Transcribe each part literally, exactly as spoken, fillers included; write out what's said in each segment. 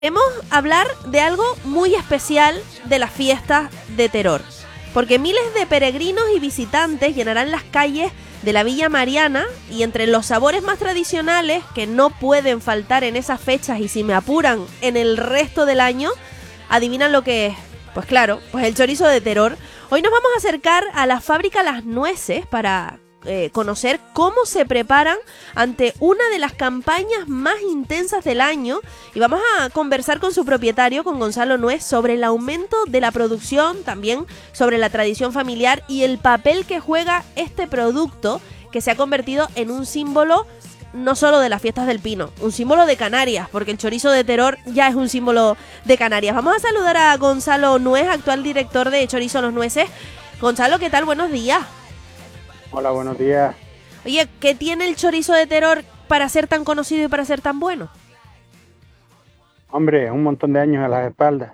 Queremos hablar de algo muy especial de las fiestas de Teror, porque miles de peregrinos y visitantes llenarán las calles de la Villa Mariana y entre los sabores más tradicionales que no pueden faltar en esas fechas y si me apuran en el resto del año, ¿adivinan lo que es? Pues claro, pues el chorizo de Teror. Hoy nos vamos a acercar a la fábrica Las Nueces para eh, conocer cómo se preparan ante una de las campañas más intensas del año y vamos a conversar con su propietario, con Gonzalo Nuez, sobre el aumento de la producción, también sobre la tradición familiar y el papel que juega este producto que se ha convertido en un símbolo no solo de las fiestas del Pino, un símbolo de Canarias, porque el chorizo de Teror ya es un símbolo de Canarias. Vamos a saludar a Gonzalo Nuez, actual director de Chorizo Los Nueces. Gonzalo, ¿qué tal? Buenos días. Hola, buenos días. Oye, ¿qué tiene el chorizo de Teror para ser tan conocido y para ser tan bueno? Hombre, un montón de años a las espaldas.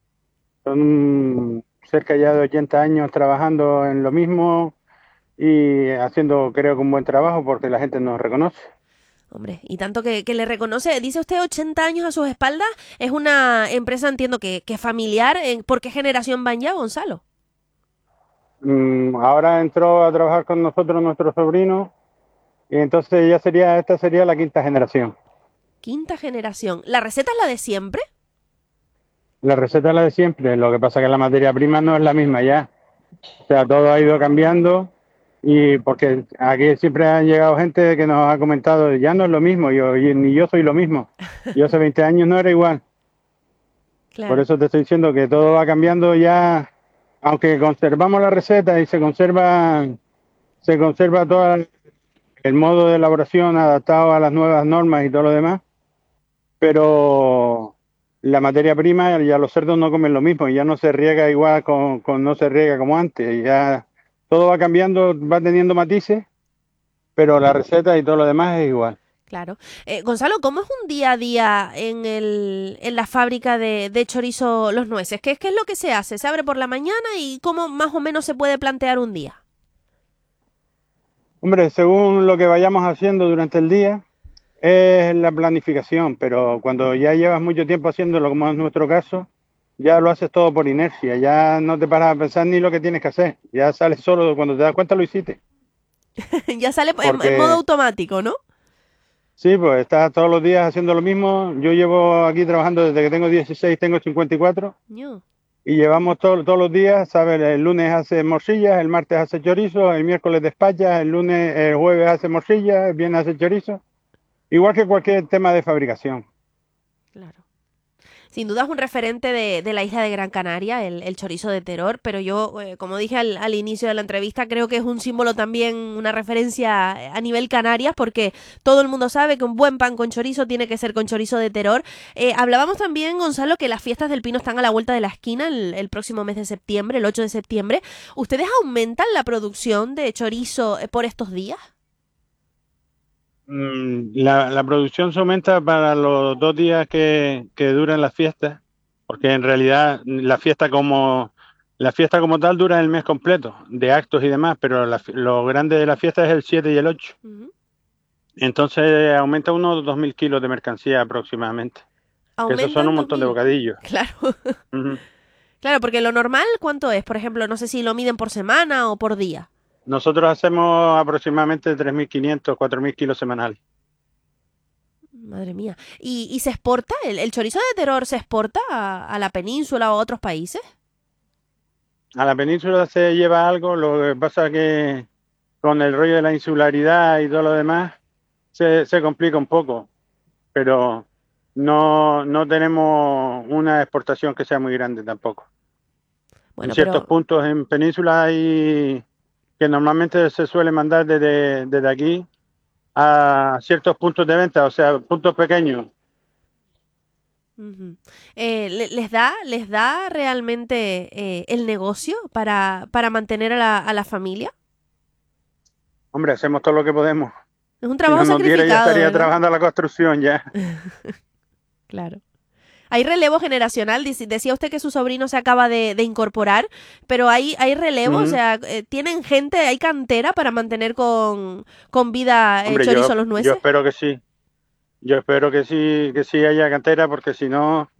Son cerca ya de ochenta años trabajando en lo mismo y haciendo, creo que un buen trabajo porque la gente nos reconoce. Hombre, y tanto que, que le reconoce. Dice usted ochenta años a sus espaldas. Es una empresa, entiendo que, que familiar. ¿Por qué generación van ya, Gonzalo? Mm, ahora entró a trabajar con nosotros nuestro sobrino y entonces ya sería, esta sería la quinta generación. Quinta generación. ¿La receta es la de siempre? La receta es la de siempre, lo que pasa es que la materia prima no es la misma ya. O sea, todo ha ido cambiando y porque aquí siempre han llegado gente que nos ha comentado, ya no es lo mismo, yo, y ni yo soy lo mismo. Yo hace veinte años no era igual. Claro. Por eso te estoy diciendo que todo va cambiando ya, aunque conservamos la receta y se conserva, se conserva todo el modo de elaboración adaptado a las nuevas normas y todo lo demás, pero la materia prima, ya los cerdos no comen lo mismo, ya no se riega igual con, con no se riega como antes, ya todo va cambiando, va teniendo matices, pero la receta y todo lo demás es igual. Claro. Eh, Gonzalo, ¿cómo es un día a día en, el, en la fábrica de, de Chorizo Los Nueces? ¿Qué, ¿Qué es lo que se hace? ¿Se abre por la mañana y cómo más o menos se puede plantear un día? Hombre, según lo que vayamos haciendo durante el día, es la planificación, pero cuando ya llevas mucho tiempo haciéndolo, como es nuestro caso, ya lo haces todo por inercia, ya no te paras a pensar ni lo que tienes que hacer, ya sales solo, cuando te das cuenta lo hiciste. Ya sale en, Porque en modo automático, ¿no? sí, pues estás todos los días haciendo lo mismo. Yo llevo aquí trabajando desde que tengo dieciséis, tengo cincuenta y cuatro. Yo. Y llevamos todo, todos los días, ¿sabes? El lunes hace morcillas, el martes hace chorizo, el miércoles despacha, el lunes, el jueves hace morcillas, el viernes hace chorizo. Igual que cualquier tema de fabricación. Claro. Sin duda es un referente de, de la isla de Gran Canaria, el, el chorizo de Teror, pero yo, eh, como dije al, al inicio de la entrevista, creo que es un símbolo también, una referencia a nivel Canarias, porque todo el mundo sabe que un buen pan con chorizo tiene que ser con chorizo de Teror. Eh, hablábamos también, Gonzalo, que las fiestas del Pino están a la vuelta de la esquina el, el próximo mes de septiembre, el ocho de septiembre. ¿Ustedes aumentan la producción de chorizo eh, por estos días? La, la producción se aumenta para los dos días que, que duran las fiestas, porque en realidad la fiesta como la fiesta como tal dura el mes completo, de actos y demás, pero la, lo grande de la fiesta es el siete y el ocho. Uh-huh. Entonces aumenta unos dos mil kilos de mercancía aproximadamente. Esos son un montón de bocadillos. Claro. Uh-huh. Claro, porque lo normal, ¿cuánto es? Por ejemplo, no sé si lo miden por semana o por día. Nosotros hacemos aproximadamente tres mil quinientos, cuatro mil kilos semanales. Madre mía. ¿Y, y se exporta? ¿El, el chorizo de Teror se exporta a, a la península o a otros países? A la península se lleva algo, lo que pasa es que con el rollo de la insularidad y todo lo demás se, se complica un poco, pero no, no tenemos una exportación que sea muy grande tampoco. Bueno, en ciertos pero... puntos en península hay que normalmente se suele mandar desde, desde aquí a ciertos puntos de venta, o sea, puntos pequeños. Uh-huh. Eh, ¿les da les da realmente eh, el negocio para, para mantener a la, a la familia? Hombre, hacemos todo lo que podemos. Es un trabajo si no sacrificado. Diera, ya estaría ¿verdad? trabajando a la construcción ya. Claro. Hay relevo generacional, decía usted que su sobrino se acaba de, de incorporar, pero hay, hay relevo, uh-huh. O sea, eh, ¿tienen gente, hay cantera para mantener con, con vida eh, Hombre, Chorizo yo, Los Nueces? Yo espero que sí. Yo espero que sí, que sí haya cantera, porque si no,